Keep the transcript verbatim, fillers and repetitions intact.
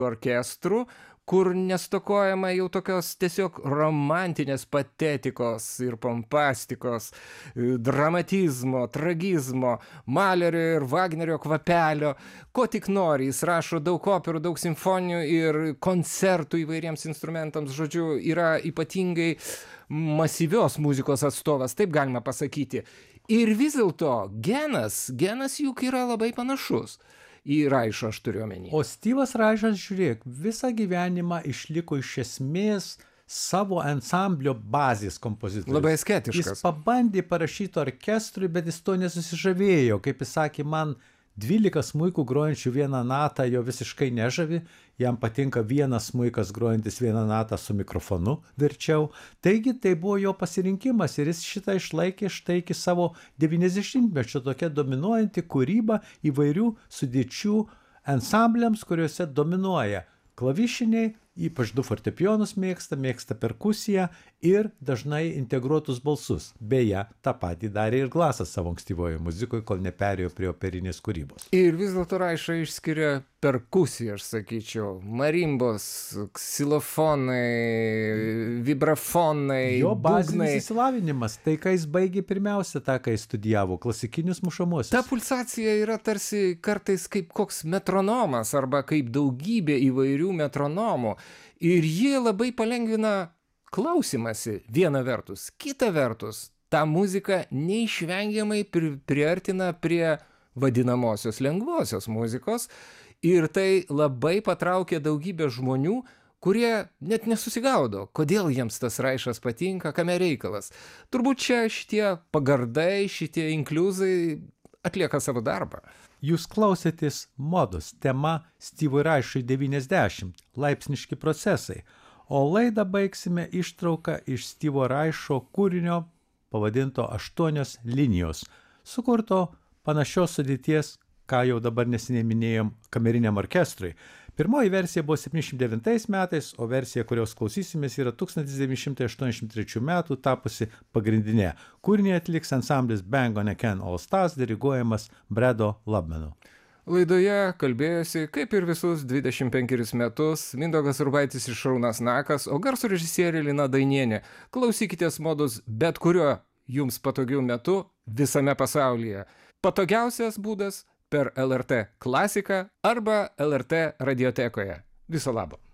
orkestru, kur nestokojama jau tokios tiesiog romantinės patetikos ir pompastikos, e, dramatizmo, tragizmo, Malerio ir Vagnerio kvapelio, ko tik nori. Jis rašo daug operų, daug simfonijų ir koncertų įvairiems instrumentams. Žodžiu, yra ypatingai masyvios muzikos atstovas, taip galima pasakyti. Ir vis dėlto genas, genas juk yra labai panašus į Raišą, aš turiu omeny. O Styvas Raišas, žiūrėk, visą gyvenimą išliko iš esmės savo ansamblio bazės kompozitorius. Labai asketiškas. Jis pabandė parašyti orkestrui, bet jis to nesusižavėjo. Kaip jis sakė, man dvylika smuikų grojančių vieną natą jo visiškai nežavi, jam patinka vienas smuikas grojantis vieną natą su mikrofonu verčiau. Taigi tai buvo jo pasirinkimas ir jis šitą išlaikė štai iki savo devyniasdešimtmečio, tokia dominuojanti kūryba įvairių sudėčių ansambliams, kuriuose dominuoja klavišiniai, ypač du fortepijonus mėgsta, mėgsta perkusiją ir dažnai integruotus balsus. Beje, tą patį darė ir Glasas savo ankstyvoje muzikoje, kol neperėjo prie operinės kūrybos. Ir vis dėlto Raiša išskiria perkusiją, aš sakyčiau. Marimbos, ksilofonai, vibrafonai, Jo bazinis būgnai. išsilavinimas, tai ką jis baigė pirmiausia, tą ką jis studijavo, klasikinius mušamuosius. Ta pulsacija yra tarsi kartais kaip koks metronomas arba kaip daugybė įvairių metronomų. Ir ji labai palengvina klausimąsi viena vertus. Kita vertus, tą muziką neišvengiamai pri priartina prie vadinamosios lengvosios muzikos. Ir tai labai patraukia daugybę žmonių, kurie net nesusigaudo, kodėl jiems tas Raišas patinka, kame reikalas. Turbūt čia šitie pagardai, šitie inkliuzai atlieka savo darbą. Jūs klausėtės Modos, tema Styvui Raišui devyniasdešimt, laipsniški procesai, o laidą baigsime ištrauką iš Styvo Raišo kūrinio pavadinto Aštuonios linijos, sukurto panašios sudėties, ką jau dabar neseniai minėjom, kameriniam orkestrui. Pirmoji versija buvo septyniasdešimt devintais metais, o versija, kurios klausysimės, yra tūkstantis devyni šimtai aštuoniasdešimt trečių metų tapusi pagrindinė. Kūrinį atliks ansamblis Bang on a Can All Stars, diriguojamas Bredo Lubmanu. Laidoje kalbėjosi, kaip ir visus dvidešimt penkerius metus, Mindaugas Urbaitis ir Šarūnas Nakas, o garso režisierė Lina Dainienė. Klausykitės Modos bet kuriuo jums patogiu metu visame pasaulyje. Patogiausias būdas per L R T klasiką arba L R T radiotekoje. Viso labo.